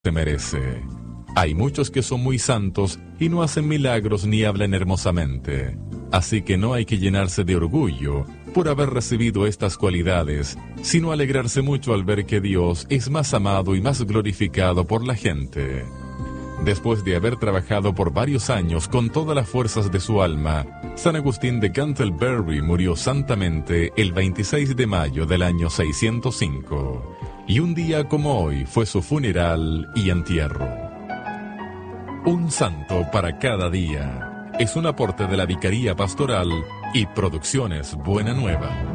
se merece. Hay muchos que son muy santos y no hacen milagros ni hablan hermosamente. Así que no hay que llenarse de orgullo por haber recibido estas cualidades, sino alegrarse mucho al ver que Dios es más amado y más glorificado por la gente. Después de haber trabajado por varios años con todas las fuerzas de su alma, San Agustín de Canterbury murió santamente el 26 de mayo del año 605, y un día como hoy fue su funeral y entierro. Un santo para cada día es un aporte de la Vicaría Pastoral y Producciones Buena Nueva.